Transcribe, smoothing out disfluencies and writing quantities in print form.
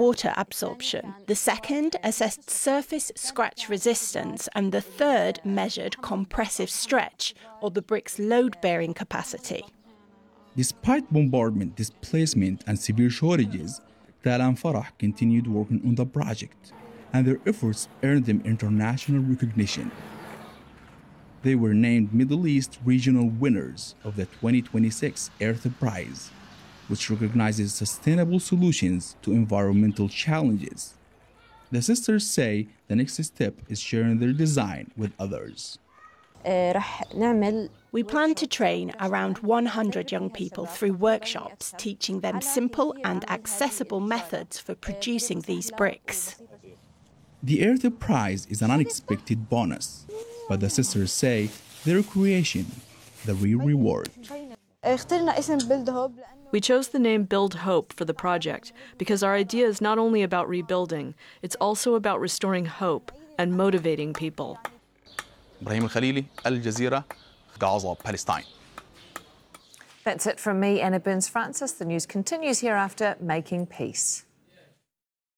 water absorption. The second assessed surface scratch resistance, and the third measured compressive stretch, or the brick's load-bearing capacity. Despite bombardment, displacement, and severe shortages, Tala and Farah continued working on the project, and their efforts earned them international recognition. They were named Middle East Regional winners of the 2026 Earth Prize, which recognizes sustainable solutions to environmental challenges. The sisters say the next step is sharing their design with others. We plan to train around 100 young people through workshops, teaching them simple and accessible methods for producing these bricks. The Earth Prize is an unexpected bonus, but the sisters say their creation, the real reward. We chose the name Build Hope for the project because our idea is not only about rebuilding, it's also about restoring hope and motivating people. Ibrahim Al-Khalili, Al Jazeera, Gaza, Palestine. That's it from me, Anna Burns-Francis. The news continues here after Making Peace.